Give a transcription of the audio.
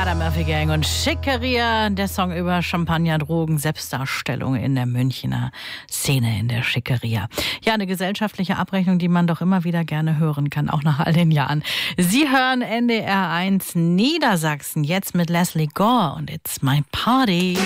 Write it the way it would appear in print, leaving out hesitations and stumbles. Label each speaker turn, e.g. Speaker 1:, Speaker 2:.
Speaker 1: Spider Murphy Gang und Schickeria, der Song über Champagner, Drogen, Selbstdarstellung in der Münchner Szene in der Schickeria. Ja, eine gesellschaftliche Abrechnung, die man doch immer wieder gerne hören kann, auch nach all den Jahren. Sie hören NDR 1 Niedersachsen jetzt mit Leslie Gore und It's My Party.